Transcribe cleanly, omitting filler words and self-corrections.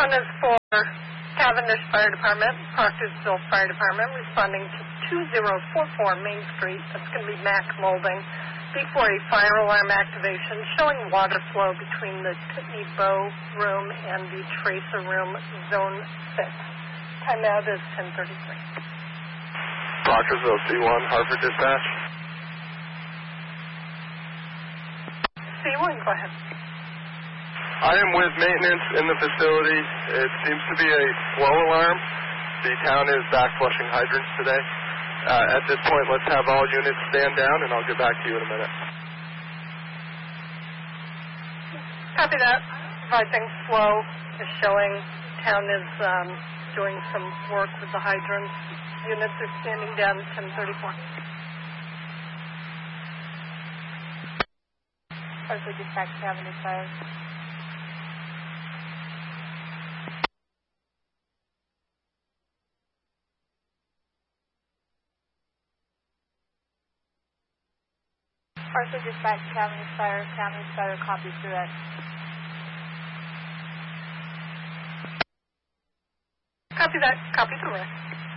one is for Cavendish Fire Department, Proctorsville Fire Department, responding to 2044 Main Street. That's going to be Mac Molding. Before a fire alarm activation, showing water flow between the Pitney Bow room and the Tracer room, Zone 6. Time out is 10:33. Proctorsville C1, Hartford Dispatch. C1, go ahead. I am with maintenance in the facility. It seems to be a flow alarm. The town is back flushing hydrants today. At this point, let's have all units stand down, and I'll get back to you in a minute. Copy that. Advising flow is showing. Town is doing some work with the hydrants. Units are standing down at 10:34. Hartford Dispatch, Cavendish Fire. Hartford Dispatch, Cavendish Fire, copies direct. Copy that. Copy direct.